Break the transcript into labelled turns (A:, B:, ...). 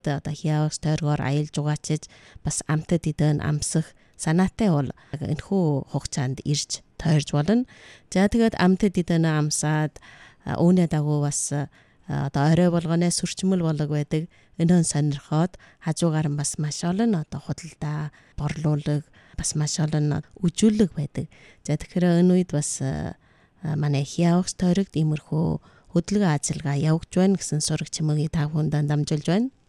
A: одоо хяавагч тойргоор аялж угаачиж бас амтад идэн амсах санаатай бол энэхүү хугацаанд ирж тойрж болно. За тэгээд амтад идэн амсаад үүнээ дагуу бас одоо орой болгоноос сүрчмэл болог байдаг. Энээн сонирхоод хажуугаар нь бас маш олон одоо худалдаа борлуулаг бас маш олон үжүүлэг байдаг. За тэгэхээр энэ үед бас манай хяавагч тойрогт иймэрхүү хөдөлгөөн ажиллагаа явагдж байна гэсэн сурагч мөгийг та бүхэнд дамжуулж байна.